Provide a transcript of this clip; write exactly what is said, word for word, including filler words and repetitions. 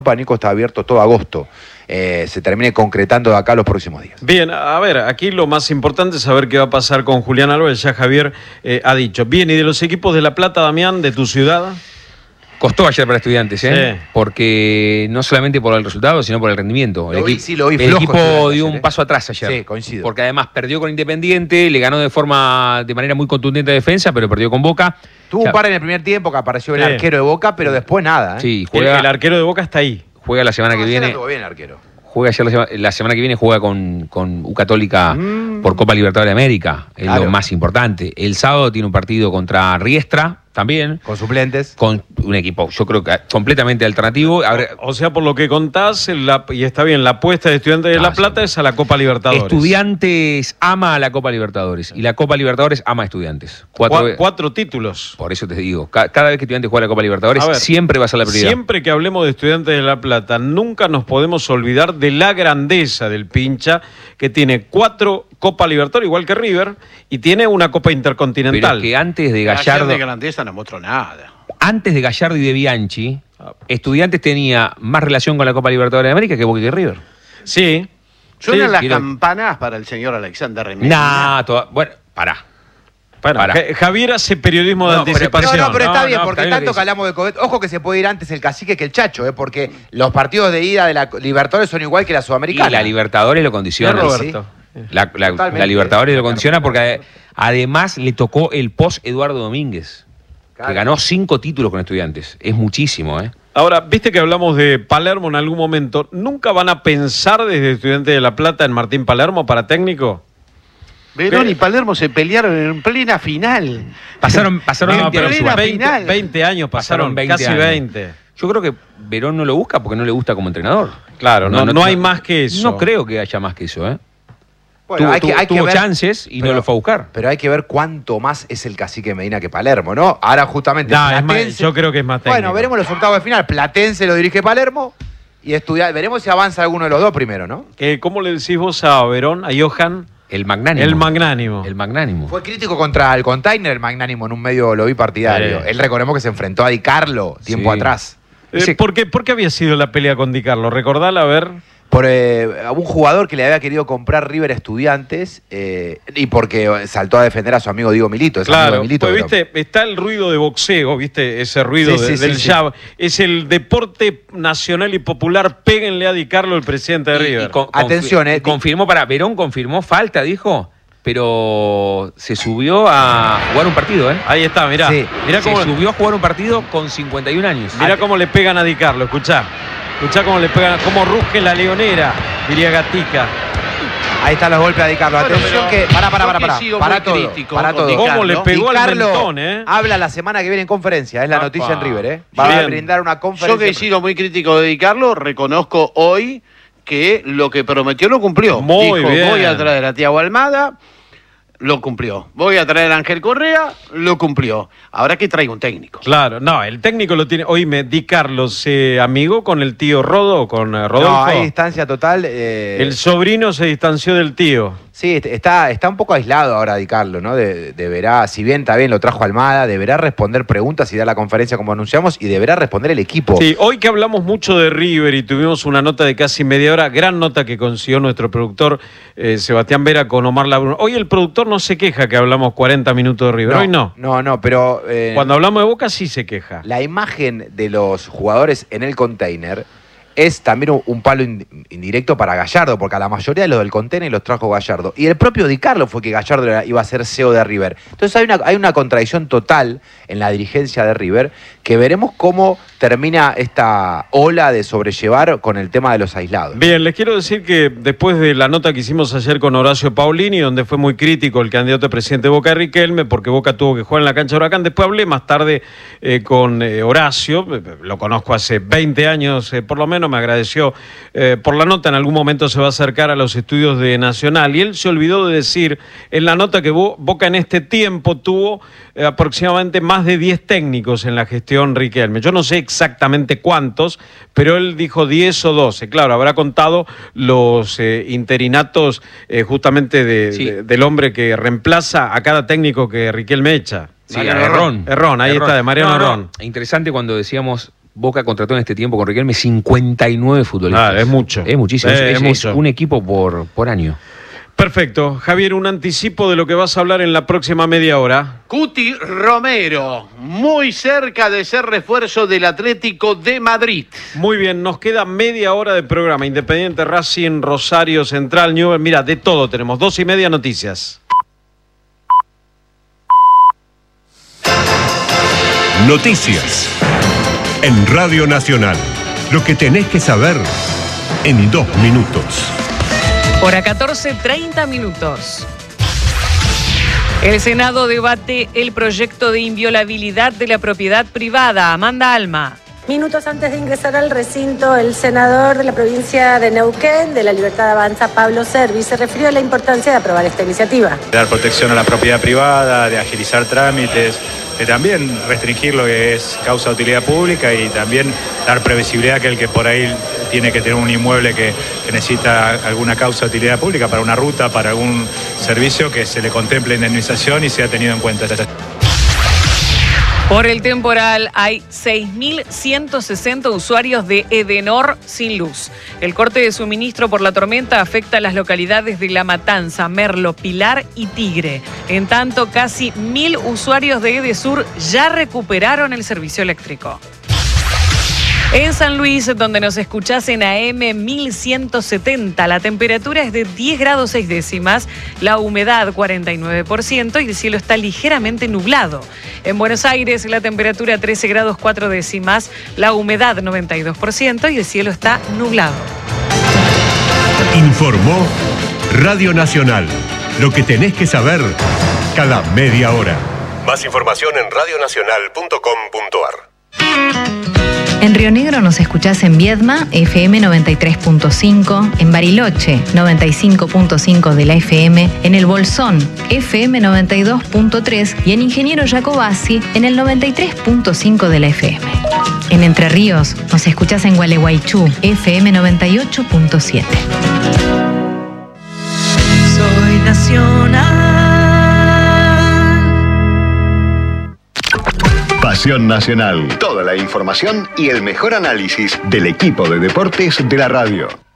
Nico, está abierto todo agosto. Eh, se termine concretando de acá los próximos días. Bien, a ver, aquí lo más importante es saber qué va a pasar con Julián Álvarez. Ya Javier eh, ha dicho. Bien, ¿y de los equipos de La Plata, Damián, de tu ciudad? Costó ayer para Estudiantes, ¿eh? Sí. Porque no solamente por el resultado, sino por el rendimiento. Lo el vi, equipo, sí, lo vi el flojo, equipo dio ayer, un ¿eh? paso atrás ayer. Sí, coincido. Porque además perdió con Independiente, le ganó de forma de manera muy contundente a defensa, pero perdió con Boca. Tuvo o sea, un par en el primer tiempo que apareció sí. el arquero de Boca, pero después nada, ¿eh? Sí, Juega, juega, el, el arquero de Boca está ahí. Juega la semana no, que viene. Estuvo bien el arquero. Juega ayer la, sema, la semana que viene juega con, con U Católica mm. por Copa Libertadores de América. Es claro. Lo más importante. El sábado tiene un partido contra Riestra también. Con suplentes. Con un equipo, yo creo que completamente alternativo. O, o sea, por lo que contás, la, y está bien, la apuesta de Estudiantes de ah, La Plata sí. es a la Copa Libertadores. Estudiantes ama a la Copa Libertadores y la Copa Libertadores ama a Estudiantes. Cuatro, Cu cuatro títulos. Por eso te digo, ca cada vez que Estudiantes juega la Copa Libertadores, ver, siempre va a ser la prioridad. Siempre que hablemos de Estudiantes de La Plata, nunca nos podemos olvidar de la grandeza del pincha, que tiene cuatro Copa Libertadores, igual que River, y tiene una Copa Intercontinental. Pero que antes de Gallardo... de grandeza no mostró nada. Antes de Gallardo y de Bianchi, Estudiantes tenía más relación con la Copa Libertadores de América que Boca y River. Sí. Suenan sí, las quiero... campanas para el señor Alexander Remedi. Nah, toda... bueno, pará. Bueno, pará. Javier hace periodismo de no, anticipación. No, no, pero está no, bien, no, porque está tanto bien que hablamos de Covet. Ojo que se puede ir antes el Cacique que el Chacho, ¿eh? Porque los partidos de ida de la Libertadores son igual que la Sudamericana. Y la Libertadores lo condiciona. Roberto. Sí. La, la, la Libertadores lo condiciona porque además le tocó el post Eduardo Domínguez, claro. que ganó cinco títulos con Estudiantes. Es muchísimo, ¿eh? Ahora, viste que hablamos de Palermo en algún momento. ¿Nunca van a pensar desde Estudiantes de La Plata en Martín Palermo para técnico? Verón y Palermo se pelearon en plena final. Pasaron, pasaron no, veinte, pero veinte, veinte años, pasaron, pasaron veinte casi años. veinte. Yo creo que Verón no lo busca porque no le gusta como entrenador. Claro, no, no, no, no hay más que eso. No creo que haya más que eso, ¿eh? Bueno, tuvo, hay que, hay tuvo que ver, chances y pero, no lo fue a buscar. Pero hay que ver cuánto más es el Cacique Medina que Palermo, ¿no? Ahora justamente no, Platense, es más, yo creo que es más técnico. Bueno, veremos los octavos de final. Platense lo dirige Palermo y estudiar, veremos si avanza alguno de los dos primero, ¿no? Eh, ¿Cómo le decís vos a Verón, a Johan? El magnánimo. El magnánimo. El magnánimo. Fue crítico contra el Container, el magnánimo, en un medio lo vi partidario. Eh. Él recordemos que se enfrentó a Di Carlo tiempo sí. atrás. Eh, ¿por, qué, ¿Por qué había sido la pelea con Di Carlo? Recordala, a ver... Por eh, un jugador que le había querido comprar River a Estudiantes eh, y porque saltó a defender a su amigo Diego Milito. Es claro, amigo de Milito, pues, pero... viste, está el ruido de boxeo, viste, ese ruido sí, de, sí, del sí, jab. Sí. Es el deporte nacional y popular. Péguenle a Di Carlo, el presidente de River. Y, y con, Atención, eh. Confirmó para Verón, confirmó falta, dijo. Pero se subió a jugar un partido, ¿eh? Ahí está, mirá. Sí. mirá se cómo... subió a jugar un partido con cincuenta y un años. Mirá cómo le pegan a Di Carlo, escuchá. Escuchá cómo le pegan, cómo ruge la leonera, diría Gatica. Ahí están los golpes a Di Carlo. Bueno, atención que... Pará, pará, pará, pará. Para todo, para todo. ¿Cómo le pegó Di al Carlo mentón, eh? habla la semana que viene en conferencia, es la Apa. noticia en River, ¿eh? Va Bien. a brindar una conferencia. Yo que he sido muy crítico de Di Carlo, reconozco hoy que lo que prometió lo cumplió. Muy Dijo, bien. voy a traer a Thiago Almada... Lo cumplió. Voy a traer a Ángel Correa, lo cumplió. Ahora que traiga un técnico. Claro, no, el técnico lo tiene. Oíme, Di Carlos se amigó con el tío Rodo, con eh, Rodolfo. No, hay distancia total. Eh... El sobrino se distanció del tío. Sí, está, está un poco aislado ahora Di Carlo, ¿no? De, deberá, si bien está bien, lo trajo Almada, deberá responder preguntas y dar la conferencia como anunciamos y deberá responder el equipo. Sí, hoy que hablamos mucho de River y tuvimos una nota de casi media hora, gran nota que consiguió nuestro productor eh, Sebastián Vera con Omar Labruno. Hoy el productor no se queja que hablamos cuarenta minutos de River, no, hoy no. No, no, pero... Eh, Cuando hablamos de Boca sí se queja. La imagen de los jugadores en el container es también un, un palo in, indirecto para Gallardo, porque a la mayoría de los del container los trajo Gallardo. Y el propio Di Carlo fue que Gallardo era, iba a ser C E O de River. Entonces hay una, hay una contradicción total en la dirigencia de River, que veremos cómo termina esta ola de sobrellevar con el tema de los aislados. Bien, les quiero decir que después de la nota que hicimos ayer con Horacio Paulini, donde fue muy crítico el candidato a presidente de Boca, Riquelme, porque Boca tuvo que jugar en la cancha de Huracán, después hablé más tarde eh, con eh, Horacio, lo conozco hace veinte años eh, por lo menos, me agradeció eh, por la nota, en algún momento se va a acercar a los estudios de Nacional, y él se olvidó de decir en la nota que Bo Boca en este tiempo tuvo eh, aproximadamente más de diez técnicos en la gestión Riquelme. Yo no sé exactamente cuántos, pero él dijo diez o doce. Claro, habrá contado los eh, interinatos eh, justamente de, sí. de, del hombre que reemplaza a cada técnico que Riquelme echa. Sí, Mariano Herrón. Herrón, ahí Herrón. está, de Mariano no, no. Herrón. Interesante cuando decíamos Boca contrató en este tiempo con Riquelme cincuenta y nueve futbolistas. Ah, es mucho. Es muchísimo. Eh, es, es es mucho. un equipo por, por año. Perfecto. Javier, un anticipo de lo que vas a hablar en la próxima media hora. Cuti Romero, muy cerca de ser refuerzo del Atlético de Madrid. Muy bien, nos queda media hora de programa. Independiente, Racing, Rosario, Central, Newell. Mira, de todo tenemos. Dos y media noticias. Noticias en Radio Nacional. Lo que tenés que saber en dos minutos. Hora catorce, treinta minutos. El Senado debate el proyecto de inviolabilidad de la propiedad privada. Amanda Alma. Minutos antes de ingresar al recinto, el senador de la provincia de Neuquén, de La Libertad Avanza, Pablo Servi, se refirió a la importancia de aprobar esta iniciativa. Dar protección a la propiedad privada, de agilizar trámites, de también restringir lo que es causa de utilidad pública y también dar previsibilidad a aquel que por ahí tiene que tener un inmueble que, que necesita alguna causa de utilidad pública para una ruta, para algún servicio, que se le contemple indemnización y sea tenido en cuenta. Por el temporal hay seis mil ciento sesenta usuarios de Edenor sin luz. El corte de suministro por la tormenta afecta a las localidades de La Matanza, Merlo, Pilar y Tigre. En tanto, casi mil usuarios de Edesur ya recuperaron el servicio eléctrico. En San Luis, donde nos escuchás en A M mil ciento setenta, la temperatura es de diez grados seis décimas, la humedad cuarenta y nueve por ciento y el cielo está ligeramente nublado. En Buenos Aires, la temperatura trece grados cuatro décimas, la humedad noventa y dos por ciento y el cielo está nublado. Informó Radio Nacional. Lo que tenés que saber cada media hora. Más información en radio nacional punto com punto ar. En Río Negro nos escuchás en Viedma, F M noventa y tres punto cinco, en Bariloche, noventa y cinco punto cinco de la F M, en El Bolsón, F M noventa y dos punto tres y en Ingeniero Jacobasi, en el noventa y tres punto cinco de la F M. En Entre Ríos nos escuchás en Gualeguaychú, F M noventa y ocho punto siete. Soy Nacional. Pasión Nacional. Toda la información y el mejor análisis del equipo de deportes de la radio.